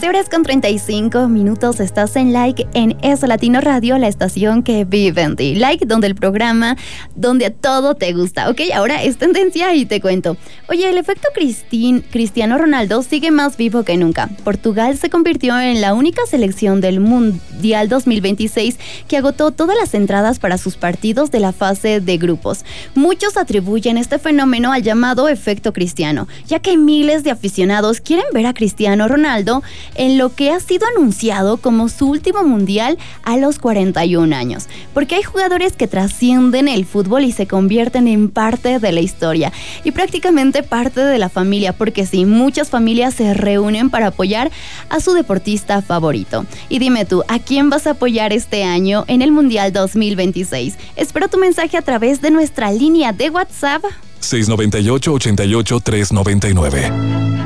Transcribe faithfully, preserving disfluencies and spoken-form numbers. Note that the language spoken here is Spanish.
trece horas con treinta y cinco minutos, estás en Like en Eso Latino Radio, la estación que vive en ti. Like, donde el programa, donde todo te gusta. Ok, ahora es tendencia y te cuento. Oye, el efecto Cristín, Cristiano Ronaldo sigue más vivo que nunca. Portugal se convirtió en la única selección del Mundial dos mil veintiséis que agotó todas las entradas para sus partidos de la fase de grupos. Muchos atribuyen este fenómeno al llamado efecto Cristiano, ya que miles de aficionados quieren ver a Cristiano Ronaldo en lo que ha sido anunciado como su último mundial a los cuarenta y un años, porque hay jugadores que trascienden el fútbol y se convierten en parte de la historia y prácticamente parte de la familia, porque sí, muchas familias se reúnen para apoyar a su deportista favorito. Y dime tú, ¿a quién vas a apoyar este año en el Mundial dos mil veintiséis? Espero tu mensaje a través de nuestra línea de WhatsApp seis nueve ocho, ocho ocho, tres nueve nueve.